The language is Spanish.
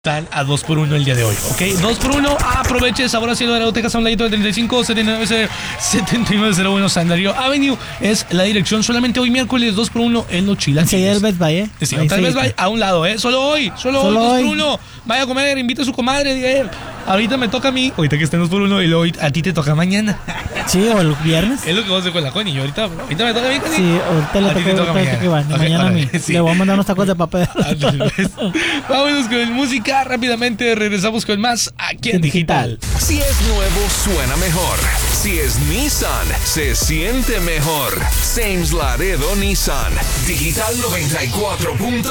Están a 2x1 el día de hoy, ¿ok? 2x1, aproveche, sabor a cielo de la Tejas a un ladito del 35 7901 Sandario Avenue. Es la dirección, solamente hoy miércoles 2x1 en los chilaquiles. Sí, el Best Buy, Sí, tal vez vaya a un lado, Solo hoy, 2x1. Vaya a comer, invita a su comadre, diga, ahorita me toca a mí, ahorita que estén 2x1 y luego a ti te toca mañana. Sí, o el viernes. Es lo que vos haces con la Connie, yo ahorita me toca a mí, Connie. Sí, ahorita le toca mañana a mí. Sí. Le voy a mandar unos tacos de papel. Vámonos con música rápidamente, regresamos con más aquí en Digital. Si es nuevo, suena mejor. Si es Nissan, se siente mejor. Sames Laredo Nissan. Digital 94.